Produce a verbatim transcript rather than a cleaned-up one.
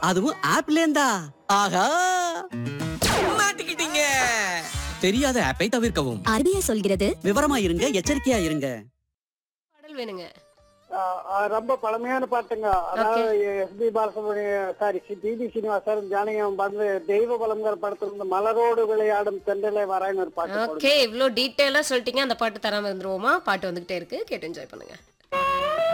அதுவும் ஆப்ல இருந்தா. ஆஹா, மாட்டிக்கிட்டீங்க. தெரியாத ஆப்பை தவிர்க்கவும். ஆர்பிஐ சொல்கிறது விவரமா இருங்க, எச்சரிக்கையா இருங்க. பாடல் வேணுங்க. ஆ, ஆ, ரொம்ப பழமையான பாட்டுங்க. அதாவது SP Balasubramaniam sorry BP Srinivasan ஜானகியம் பாட்டு தெய்வ பலம்ங்கிற படத்துல இருந்து மலரோடு விளையாடும் தென்றலை வரேன்னு ஒரு பாட்டு போடுங்க. ஓகே, இவ்ளோ டீடைலா சொல்லிட்டீங்க. அந்த பாட்டு தராம இருந்துருவோமா? பாட்டு வந்துகிட்டே இருக்கு, கேட்டு என்ஜாய் பண்ணுங்க.